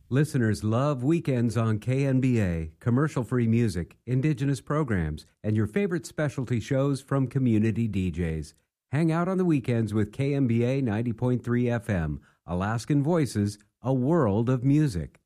Listeners love weekends on KNBA, commercial-free music, indigenous programs, and your favorite specialty shows from community DJs. Hang out on the weekends with KNBA 90.3 FM, Alaskan Voices, a world of music.